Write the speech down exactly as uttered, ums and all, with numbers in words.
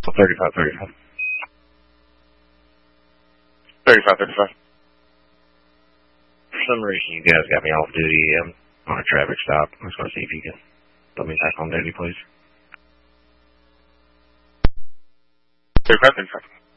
thirty-five, thirty-five. thirty-five, thirty-five. For some reason, you guys got me off duty um, on a traffic stop. I was going to see if you can put me back on duty, please. thirty-five, thirty-five.